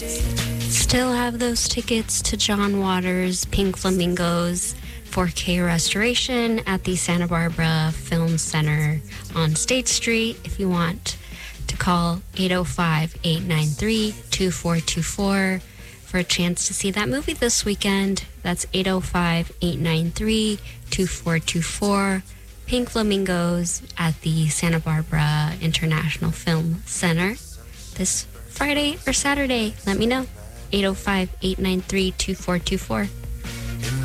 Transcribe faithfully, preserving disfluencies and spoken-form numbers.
Still have those tickets to John Waters' Pink Flamingos four K restoration at the Santa Barbara Film Center on State Street. If you want to call eight oh five, eight nine three, two four two four for a chance to see that movie this weekend. That's eight oh five, eight nine three, two four two four. Pink Flamingos at the Santa Barbara International Film Center this Friday or Saturday. Let me know. eight oh five, eight nine three, two four two four.